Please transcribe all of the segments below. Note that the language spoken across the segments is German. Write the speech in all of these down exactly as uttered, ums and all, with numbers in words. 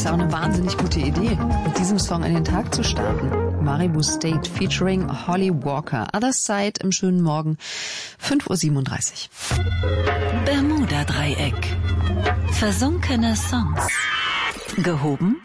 ist auch eine wahnsinnig gute Idee, mit diesem Song in den Tag zu starten. Maribu State featuring Holly Walker. Other Side im schönen Morgen, fünf Uhr siebenunddreißig. Bermuda-Dreieck. Versunkene Songs. Gehoben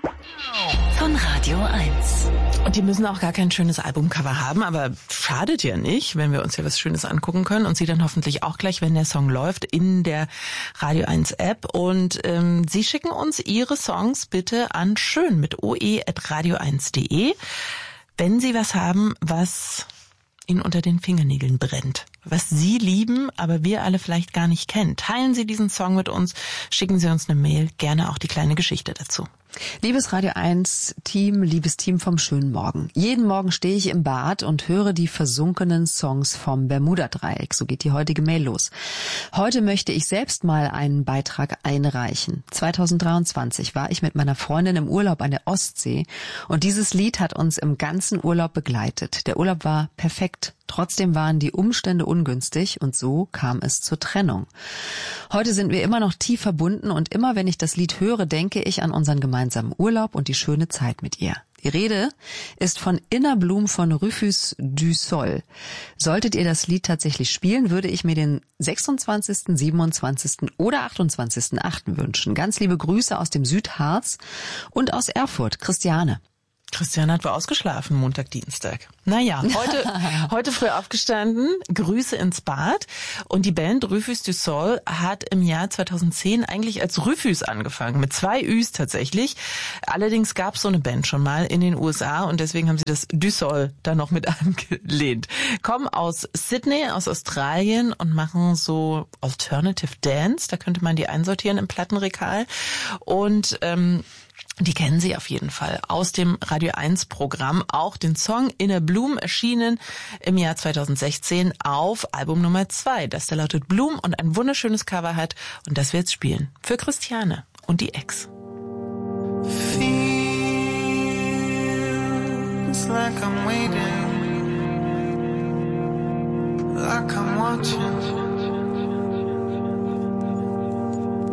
von Radio eins. Und die müssen auch gar kein schönes Albumcover haben, aber schadet ja nicht, wenn wir uns hier was Schönes angucken können und Sie dann hoffentlich auch gleich, wenn der Song läuft, in der Radio eins App. Und ähm, Sie schicken uns Ihre Songs bitte an schön mit oe at radio eins punkt de, wenn Sie was haben, was Ihnen unter den Fingernägeln brennt, was Sie lieben, aber wir alle vielleicht gar nicht kennen. Teilen Sie diesen Song mit uns, schicken Sie uns eine Mail, gerne auch die kleine Geschichte dazu. Liebes Radio eins Team, liebes Team vom schönen Morgen. Jeden Morgen stehe ich im Bad und höre die versunkenen Songs vom Bermuda-Dreieck. So geht die heutige Mail los. Heute möchte ich selbst mal einen Beitrag einreichen. zweitausenddreiundzwanzig war ich mit meiner Freundin im Urlaub an der Ostsee und dieses Lied hat uns im ganzen Urlaub begleitet. Der Urlaub war perfekt. Trotzdem waren die Umstände ungünstig und so kam es zur Trennung. Heute sind wir immer noch tief verbunden und immer wenn ich das Lied höre, denke ich an unseren gemeinsamen Urlaub und die schöne Zeit mit ihr. Die Rede ist von Inner Bloom von Rufus du Sol. Solltet ihr das Lied tatsächlich spielen, würde ich mir den sechsundzwanzigsten, siebenundzwanzigsten oder achtundzwanzigsten achten wünschen. Ganz liebe Grüße aus dem Südharz und aus Erfurt. Christiane. Christian hat wohl ausgeschlafen, Montag, Dienstag. Naja, heute, heute früh aufgestanden, Grüße ins Bad. Und die Band Rufus du Sol hat im Jahr zweitausendzehn eigentlich als Rufus angefangen, mit zwei Üs tatsächlich. Allerdings gab es so eine Band schon mal in den U S A und deswegen haben sie das du Sol da noch mit angelehnt. Kommen aus Sydney, aus Australien und machen so Alternative Dance. Da könnte man die einsortieren im Plattenregal. Und ähm, die kennen Sie auf jeden Fall aus dem Radio eins Programm. Auch den Song Inner Bloom erschienen im Jahr zweitausendsechzehn auf Album Nummer zwei, das da lautet Bloom und ein wunderschönes Cover hat. Und das wir jetzt spielen. Für Christiane und die Ex. Feels like I'm waiting